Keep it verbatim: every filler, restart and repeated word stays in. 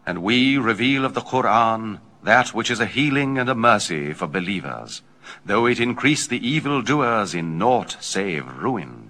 And we reveal of the Quran that which is a healing and a mercy for believers, though it increase the evildoers in naught save ruin.